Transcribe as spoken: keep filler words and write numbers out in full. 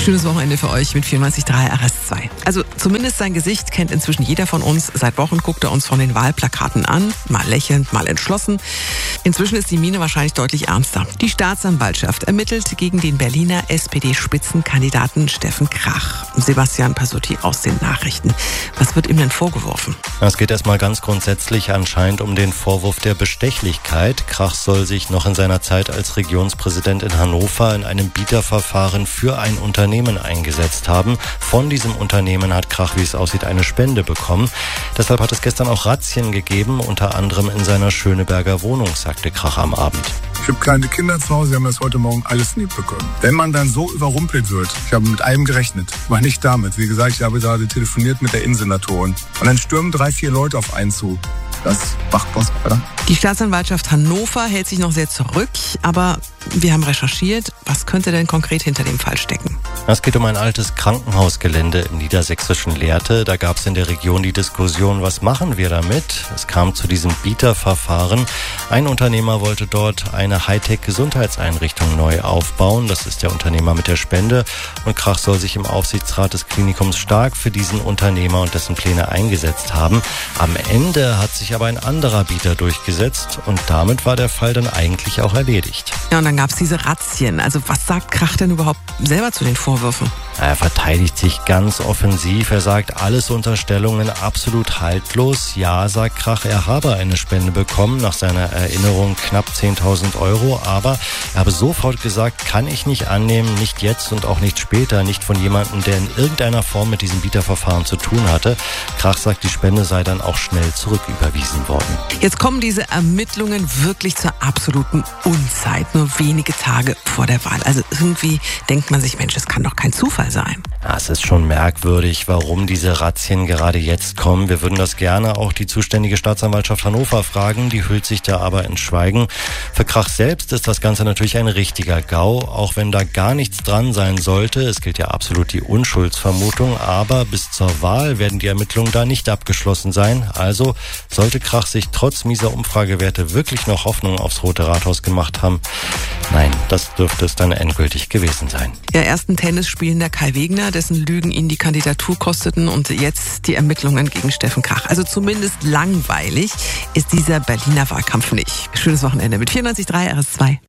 Schönes Wochenende für euch mit vierundneunzig Komma drei R S zwei. Also zumindest sein Gesicht kennt inzwischen jeder von uns. Seit Wochen guckt er uns von den Wahlplakaten an, mal lächelnd, mal entschlossen. Inzwischen ist die Miene wahrscheinlich deutlich ernster. Die Staatsanwaltschaft ermittelt gegen den Berliner S P D-Spitzenkandidaten Steffen Krach. Sebastian Pasutti aus den Nachrichten. Was wird ihm denn vorgeworfen? Es geht erstmal ganz grundsätzlich anscheinend um den Vorwurf der Bestechlichkeit. Krach soll sich noch in seiner Zeit als Regionspräsident in Hannover in einem Bieterverfahren für ein Unternehmen eingesetzt haben. Von diesem Unternehmen hat Krach, wie es aussieht, eine Spende bekommen. Deshalb hat es gestern auch Razzien gegeben, unter anderem in seiner Schöneberger Wohnung, sagte Krach am Abend. Ich habe kleine Kinder zu Hause, die haben das heute Morgen alles mitbekommen. Wenn man dann so überrumpelt wird, ich habe mit einem gerechnet, war nicht damit. Wie gesagt, ich habe gerade telefoniert mit der Innensenatorin. Und dann stürmen drei, vier Leute auf einen zu. Das macht was, oder? Die Staatsanwaltschaft Hannover hält sich noch sehr zurück, aber wir haben recherchiert, was könnte denn konkret hinter dem Fall stecken? Es geht um ein altes Krankenhausgelände im niedersächsischen Lehrte. Da gab es in der Region die Diskussion, was machen wir damit? Es kam zu diesem Bieterverfahren. Ein Unternehmer wollte dort eine Hightech-Gesundheitseinrichtung neu aufbauen. Das ist der Unternehmer mit der Spende. Und Krach soll sich im Aufsichtsrat des Klinikums stark für diesen Unternehmer und dessen Pläne eingesetzt haben. Am Ende hat sich aber ein anderer Bieter durchgesetzt und damit war der Fall dann eigentlich auch erledigt. Ja, und dann gab es diese Razzien. Also was sagt Krach denn überhaupt selber zu den Vorwürfen? Er verteidigt sich ganz offensiv. Er sagt, alles Unterstellungen absolut haltlos. Ja, sagt Krach, er habe eine Spende bekommen, nach seiner Erinnerung knapp zehntausend Euro. Aber er habe sofort gesagt, kann ich nicht annehmen, nicht jetzt und auch nicht später, nicht von jemandem, der in irgendeiner Form mit diesem Bieterverfahren zu tun hatte. Krach sagt, die Spende sei dann auch schnell zurücküberwiesen worden. Jetzt kommen diese Ermittlungen wirklich zur absoluten Unzeit, nur wenige Tage vor der Wahl. Also irgendwie denkt man sich, Mensch, es kann doch kein Zufall sein. Ja, es ist schon merkwürdig, warum diese Razzien gerade jetzt kommen. Wir würden das gerne auch die zuständige Staatsanwaltschaft Hannover fragen, die hüllt sich da aber in Schweigen. Für Krach selbst ist das Ganze natürlich ein richtiger GAU, auch wenn da gar nichts dran sein sollte. Es gilt ja absolut die Unschuldsvermutung, aber bis zur Wahl werden die Ermittlungen da nicht abgeschlossen sein. Also sollte Krach sich trotz mieser Umfragewerte wirklich noch Hoffnung aufs Rote Rathaus gemacht haben? Nein, das dürfte es dann endgültig gewesen sein. Ja, erst ein Tennisspielender Kai Wegner, dessen Lügen ihn die Kandidatur kosteten und jetzt die Ermittlungen gegen Steffen Krach. Also zumindest langweilig ist dieser Berliner Wahlkampf nicht. Schönes Wochenende mit vierundneunzig Komma drei R S zwei.